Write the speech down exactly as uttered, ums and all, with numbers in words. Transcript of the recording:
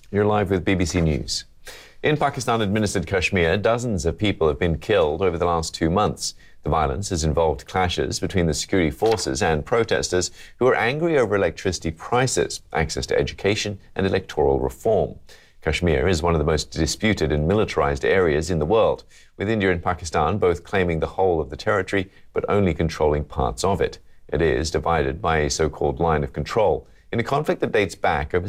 You're live with B B C News. In Pakistan-administered Kashmir, dozens of people have been killed over the last two months. The violence has involved clashes between the security forces and protesters who are angry over electricity prices, access to education and electoral reform. Kashmir is one of the most disputed and militarized areas in the world, with India and Pakistan both claiming the whole of the territory but only controlling parts of it. It is divided by a so-called line of control in a conflict that dates back over